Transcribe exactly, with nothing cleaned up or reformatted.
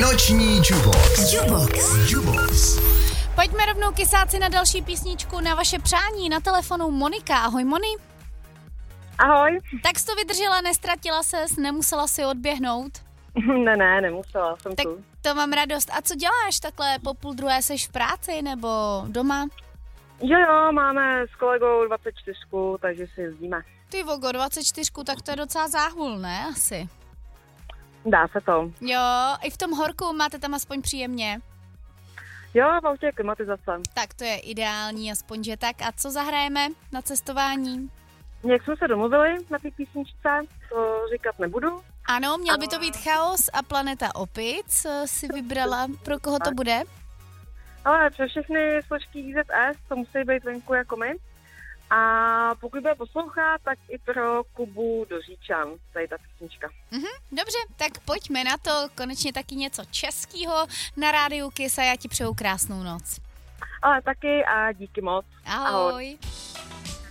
Noční Jubox. Jubox. Jubox. Pojďme rovnou kysáci na další písničku na vaše přání. Na telefonu Monika. Ahoj, Moni. Ahoj. Tak jsi to vydržela, nestratila ses, nemusela si odběhnout? Ne, ne, nemusela, jsem tak tu. To mám radost. A co děláš takhle po půl druhé, seš v práci nebo doma? Jo, jo, máme s kolegou dvacet čtyři, takže si jezdíme. Ty vogo, dvacet čtyři, tak to je docela záhul, ne? Asi. Dá se to. Jo, i v tom horku máte tam aspoň příjemně. Jo, v autě je klimatizace. Tak to je ideální, aspoň že tak. A co zahrajeme na cestování? Jak jsme se domluvili na té písničce, to říkat nebudu. Ano, měl by to být Chaos a Planeta opic. Si vybrala, pro koho to bude? Ale pro všechny složky I Z S to musí být venku jako my. A pokud bude poslouchat, tak i pro Kubu do Říčan, tady ta písnička. Mhm, dobře, tak pojďme na to. Konečně taky něco českého na rádiu Kiss a já ti přeju krásnou noc. Ale taky a díky moc. Ahoj. Ahoj.